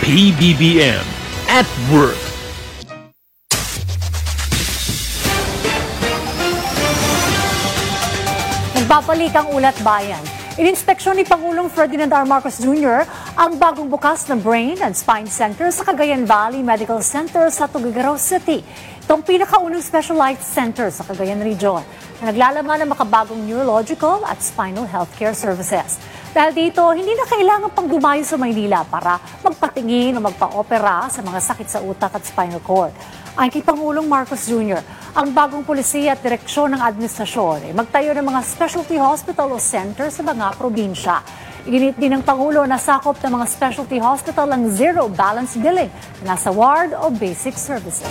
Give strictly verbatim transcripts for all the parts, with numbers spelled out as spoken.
P B B M at Work. Nagbabalik ang Ulat Bayan. Ininspeksyon ni Pangulong Ferdinand R. Marcos Junior ang bagong bukas na Brain and Spine Center sa Cagayan Valley Medical Center sa Tuguegarao City. Itong pinakaunang specialized center sa Cagayan Region na naglalaman ng makabagong neurological at spinal healthcare services. Dahil dito, hindi na kailangan pang dumayo sa Maynila para magpatingin o magpa-opera sa mga sakit sa utak at spinal cord. Ang kay Pangulong Marcos Junior, ang bagong pulisiya at direksyon ng administrasyon ay magtayo ng mga specialty hospital o center sa mga probinsya. Iginit din ng Pangulo na sakop ng mga specialty hospital ang zero balance billing na nasa ward o basic services.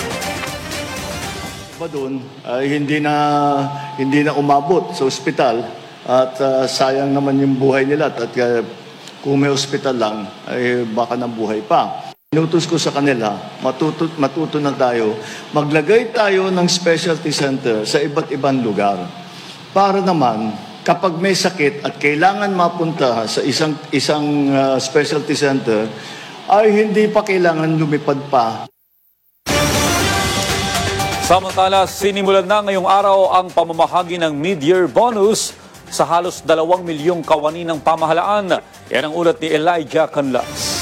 Ba doon, ay hindi na hindi na umabot sa ospital at uh, sayang naman yung buhay nila at uh, kung may ospital lang ay baka nabuhay pa. Inutos ko sa kanila, matuto, matuto na tayo, maglagay tayo ng specialty center sa iba't ibang lugar. Para naman, kapag may sakit at kailangan mapunta sa isang, isang uh, specialty center, ay hindi pa kailangan lumipad pa. Samantala, sinimulan na ngayong araw ang pamamahagi ng mid-year bonus sa halos dalawang milyong kawani ng pamahalaan. Yan ang ulat ni Elijah Canlas.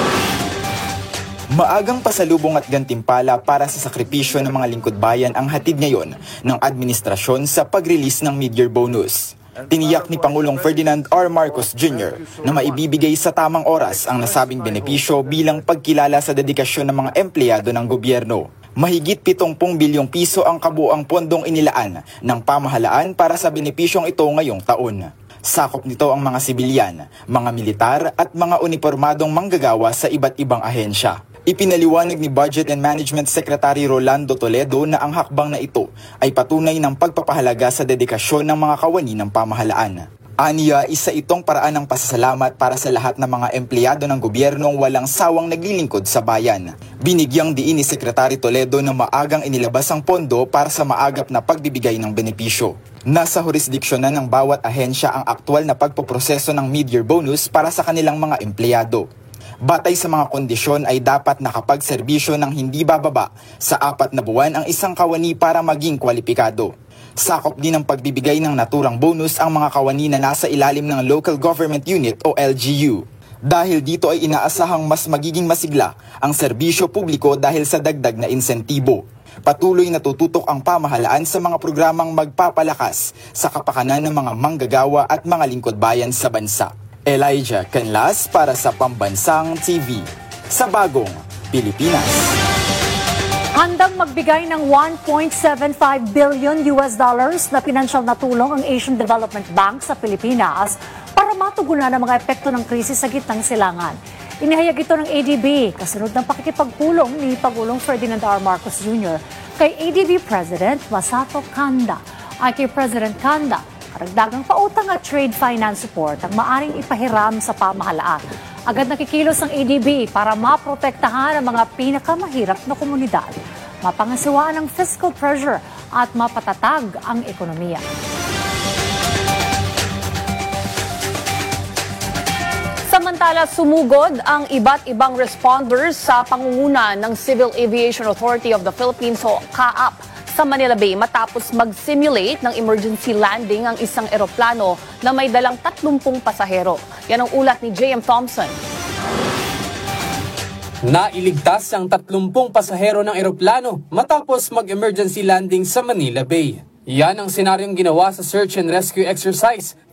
Maagang pasalubong at gantimpala para sa sakripisyo ng mga lingkod bayan ang hatid ngayon ng administrasyon sa pag-release ng mid-year bonus. Tiniyak ni Pangulong Ferdinand R. Marcos Junior na maibibigay sa tamang oras ang nasabing benepisyo bilang pagkilala sa dedikasyon ng mga empleyado ng gobyerno. Mahigit pitongpung bilyong piso ang kabuuang pondong inilaan ng pamahalaan para sa benepisyong ito ngayong taon. Sakop nito ang mga sibilyan, mga militar at mga unipormadong manggagawa sa iba't ibang ahensya. Ipinaliwanag ni Budget and Management Secretary Rolando Toledo na ang hakbang na ito ay patunay ng pagpapahalaga sa dedikasyon ng mga kawani ng pamahalaan. Aniya, isa itong paraan ng pasasalamat para sa lahat ng mga empleyado ng gobyernong walang sawang naglilingkod sa bayan. Binigyang diin ni Secretary Toledo na maagang inilabas ang pondo para sa maagap na pagbibigay ng benepisyo. Nasa jurisdiksyon na ng bawat ahensya ang aktwal na pagpoproseso ng mid-year bonus para sa kanilang mga empleyado. Batay sa mga kondisyon ay dapat nakapagserbisyo ng hindi bababa sa apat na buwan ang isang kawani para maging kwalipikado. Sakop din ng pagbibigay ng naturang bonus ang mga kawani na nasa ilalim ng Local Government Unit o L G U. Dahil dito ay inaasahang mas magiging masigla ang serbisyo publiko dahil sa dagdag na insentibo. Patuloy na tututok ang pamahalaan sa mga programang magpapalakas sa kapakanan ng mga manggagawa at mga lingkod bayan sa bansa. Elijah Canlas para sa Pambansang T V sa Bagong Pilipinas. Handang magbigay ng one point seven five billion U S dollars na pinansyal na tulong ang Asian Development Bank sa Pilipinas para matugunan ang mga epekto ng krisis sa gitnang silangan. Inihayag ito ng A D B kasunod ng pakikipagpulong ni Pangulong Ferdinand R. Marcos Junior kay A D B President Masato Kanda. Ay kay President Kanda, karagdagang pautang at trade finance support ang maaring ipahiram sa pamahalaan. Agad nakikilos ang A D B para maprotektahan ang mga pinakamahirap na komunidad, mapangasiwaan ang fiscal pressure at mapatatag ang ekonomiya. Samantala, sumugod ang iba't ibang responders sa pangunguna ng Civil Aviation Authority of the Philippines o C A A P sa Manila Bay matapos mag-simulate ng emergency landing ang isang eroplano na may dalang tatlumpung pasahero. Yan ang ulat ni J M Thompson. Nailigtas ang tatlumpung pasahero ng eroplano matapos mag-emergency landing sa Manila Bay. Yan ang senaryong ginawa sa search and rescue exercise